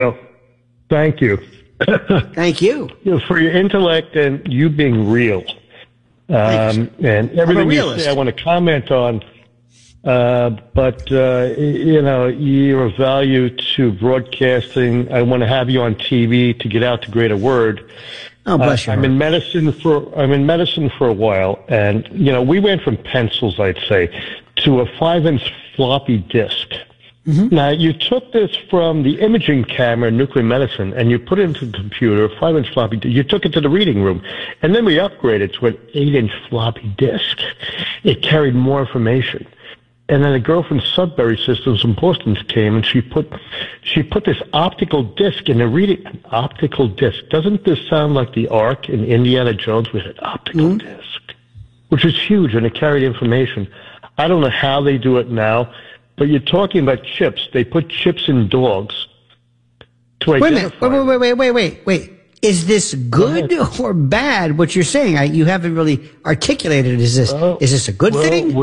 Well, thank you. Thank you. For your intellect and you being real. And everything you say I want to comment on. But you're of value to broadcasting. I want to have you on TV to get out the greater word. Oh, bless you. I'm in medicine for a while, and we went from pencils, I'd say, to a 5-inch floppy disk. Mm-hmm. Now, you took this from the imaging camera in nuclear medicine, and you put it into the computer, a 5-inch floppy disk. You took it to the reading room, and then we upgraded to an 8-inch floppy disk. It carried more information. And then a girl from Sudbury Systems in Boston came, and she put this optical disc in the reading. An optical disc. Doesn't this sound like the Ark in Indiana Jones with an optical disc, which is huge, and it carried information. I don't know how they do it now, but you're talking about chips. They put chips in dogs to identify. Wait. Is this good or bad? What you're saying? You haven't really articulated. Is this a good thing?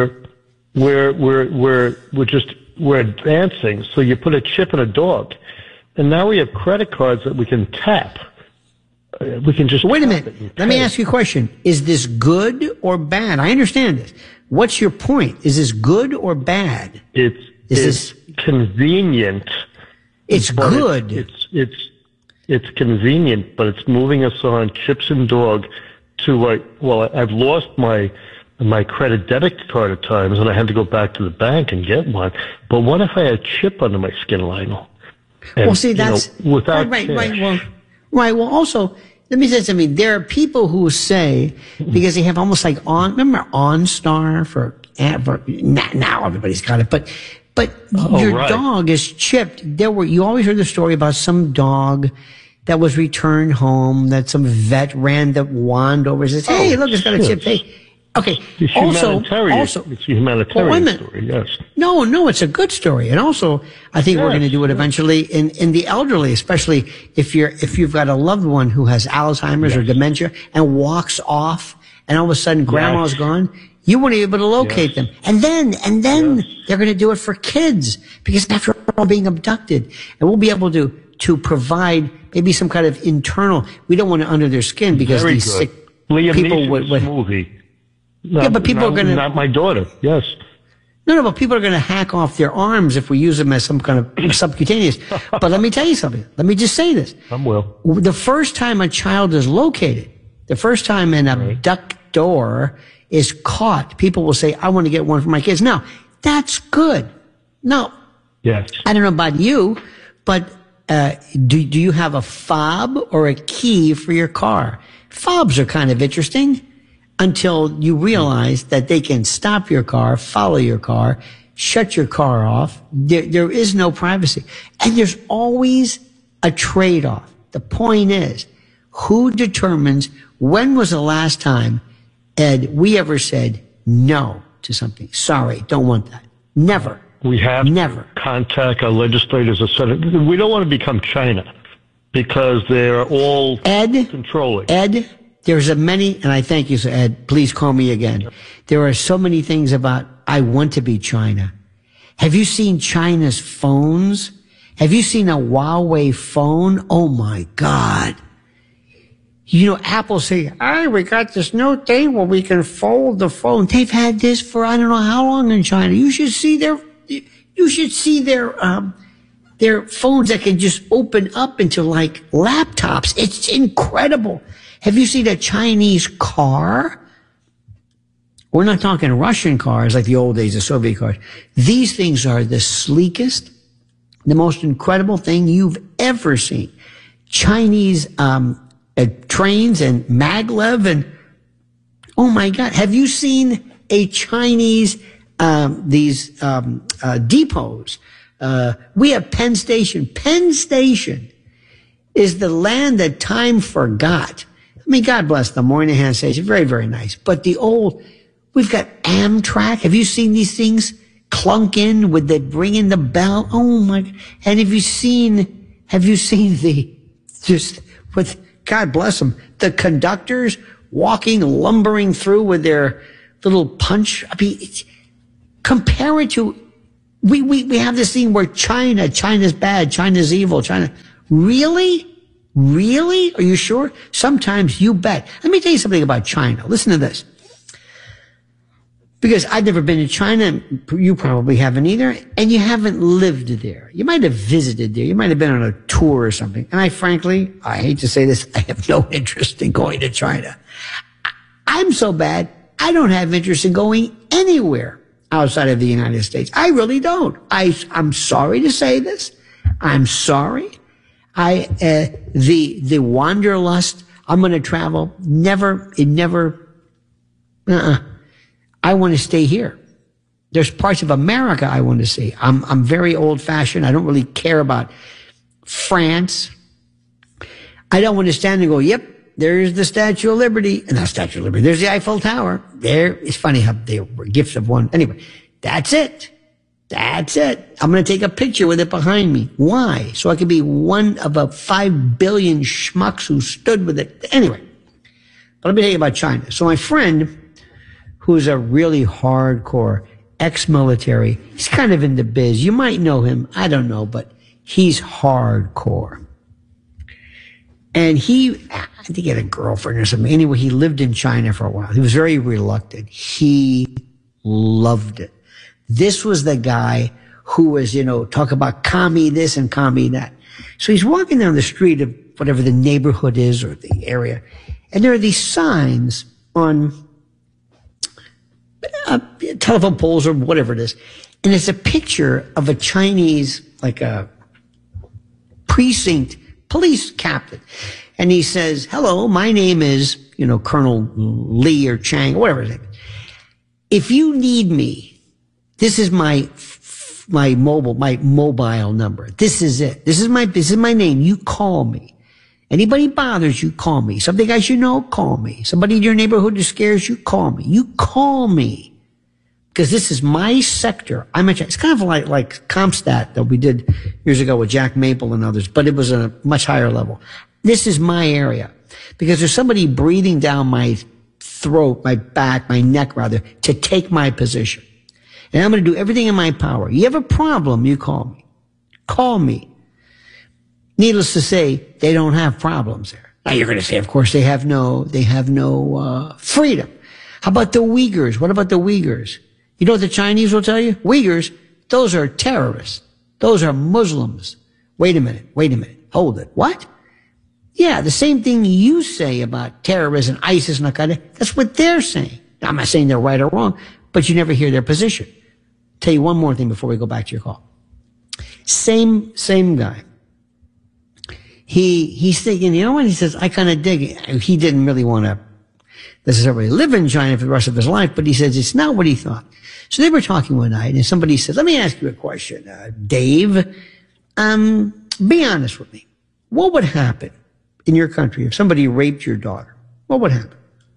We're advancing. So you put a chip in a dog, and now we have credit cards that we can tap. We can just wait a minute. Let me ask you a question. Is this good or bad? I understand this. What's your point? Is this good or bad? It's convenient. It's good. It's convenient, but it's moving us on chips and dog to I've lost my credit debit card at times, and I had to go back to the bank and get one. But what if I had a chip under my skin, Lionel? And, well, see, that's without right. Well, also, let me say something. There are people who say, because they have almost like remember OnStar for now everybody's got it, but your dog is chipped. You always heard the story about some dog that was returned home, that some vet ran the wand over and says, hey, look, it's got a chip. Hey. Okay. It's a humanitarian story, yes. No, it's a good story. And also, I think we're going to do it eventually in the elderly, especially if you've got a loved one who has Alzheimer's or dementia and walks off, and all of a sudden grandma's gone. You won't be able to locate them. And then they're going to do it for kids, because after all, being abducted, and we'll be able to provide maybe some kind of internal, we don't want to under their skin, because these sick people would movie. But people are going to... Not my daughter, yes. No, but people are going to hack off their arms if we use them as some kind of subcutaneous. But let me tell you something. Let me just say this. The first time a child is located, the first time an abductor is caught, people will say, I want to get one for my kids. Now, that's good. No. Yes. I don't know about you, but do you have a fob or a key for your car? Fobs are kind of interesting, until you realize that they can stop your car, follow your car, shut your car off. There is no privacy. And there's always a trade-off. The point is, who determines when was the last time, Ed, we ever said no to something? Sorry, don't want that. Never. We have to contact our legislators or senators. We don't want to become China, because they're all controlling. Ed, there's and I thank you, Ed, please call me again. There are so many things about, I want to be China. Have you seen China's phones? Have you seen a Huawei phone? Oh my God. Apple say, we got this new thing where we can fold the phone. They've had this for I don't know how long in China. You should see their phones that can just open up into like laptops. It's incredible. Have you seen a Chinese car? We're not talking Russian cars like the old days, the Soviet cars. These things are the sleekest, the most incredible thing you've ever seen. Chinese trains and maglev and, oh my God, have you seen a Chinese, depots? We have Penn Station. Penn Station is the land that time forgot. I mean, God bless the Moynihan Station. Very, very nice. But we've got Amtrak. Have you seen these things clunk in with bring in the bell? Oh my. And have you seen God bless them, the conductors lumbering through with their little punch? I mean, compare it to We have this thing where China's bad, China's evil, China. Really? Really? Are you sure? Sometimes you bet. Let me tell you something about China. Listen to this. Because I've never been to China, you probably haven't either, and you haven't lived there. You might have visited there. You might have been on a tour or something. And I hate to say this, I have no interest in going to China. I'm so bad, I don't have interest in going anywhere outside of the United States. I really don't. I'm sorry to say this. I'm sorry. The wanderlust, I'm going to travel, I want to stay here. There's parts of America I want to see. I'm very old fashioned. I don't really care about France. I don't want to stand and go, yep, there's the Statue of Liberty. Not Statue of Liberty. There's the Eiffel Tower. It's funny how they were gifts of one. Anyway, that's it. That's it. I'm going to take a picture with it behind me. Why? So I could be one of a 5 billion schmucks who stood with it. Anyway, but let me tell you about China. So my friend, who's a really hardcore ex-military, he's kind of in the biz. You might know him. I don't know, but he's hardcore. And I think he had a girlfriend or something. Anyway, he lived in China for a while. He was very reluctant. He loved it. This was the guy who was, talk about commie this and commie that. So he's walking down the street of whatever the neighborhood is or the area. And there are these signs on telephone poles or whatever it is. And it's a picture of a Chinese, like a precinct police captain. And he says, hello, my name is, Colonel Lee or Chang, or whatever his name is. If you need me, this is my mobile number. This is it. This is my name. You call me. Anybody bothers you, call me. Something I should know, call me. Somebody in your neighborhood that scares you, call me. You call me. Because this is my sector. It's kind of like CompStat that we did years ago with Jack Maple and others, but it was a much higher level. This is my area. Because there's somebody breathing down my throat, my back, my neck rather, to take my position. And I'm going to do everything in my power. You have a problem, you call me. Call me. Needless to say, they don't have problems there. Now you're going to say, of course, they have no freedom. How about the Uyghurs? What about the Uyghurs? You know what the Chinese will tell you? Uyghurs, those are terrorists. Those are Muslims. Wait a minute. Hold it. What? Yeah, the same thing you say about terrorism, ISIS, and Al-Qaeda, that's what they're saying. Now, I'm not saying they're right or wrong, but you never hear their position. Tell you one more thing before we go back to your call. Same guy. He's thinking, you know what? He says, I kind of dig it. He didn't really want to necessarily live in China for the rest of his life, but he says it's not what he thought. So they were talking one night, and somebody said, let me ask you a question, Dave. Be honest with me. What would happen in your country if somebody raped your daughter? What would happen?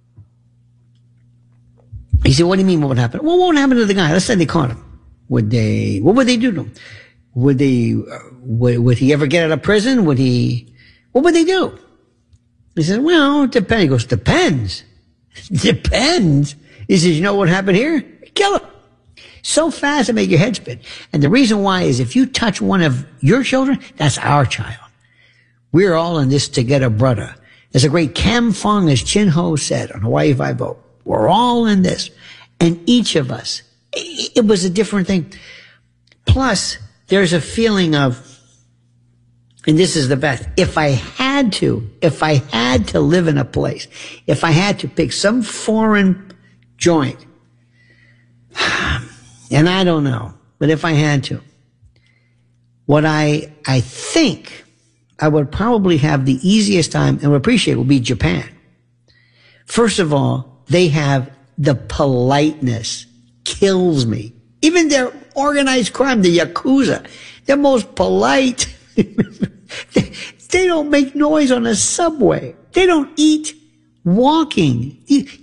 He said, what do you mean what would happen? Well, what would happen to the guy? Let's say they caught him. What would they do to him? Would he ever get out of prison? What would they do? He said, well, it depends. He goes, depends. Depends. He says, you know what happened here? Kill him. So fast it make your head spin. And the reason why is if you touch one of your children, that's our child. We're all in this together, brother. As a great Cam Fong, as Chin Ho said on Hawaii Five-0, we're all in this. And each of us, it was a different thing. Plus, there's a feeling of, and this is the best, if I had to live in a place, if I had to pick some foreign joint, and I don't know, but if I had to, what I think I would probably have the easiest time and would appreciate would be Japan. First of all, they have the politeness, kills me. Even their organized crime, the Yakuza, they're most polite. They don't make noise on a subway. They don't eat walking.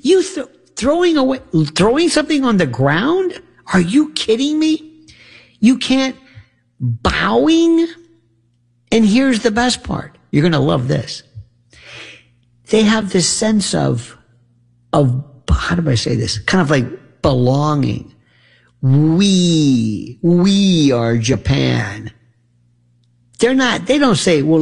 Throwing something on the ground? Are you kidding me? You can't bowing? And here's the best part. You're going to love this. They have this sense of, how do I say this? Kind of like belonging, We are Japan. They don't say, well,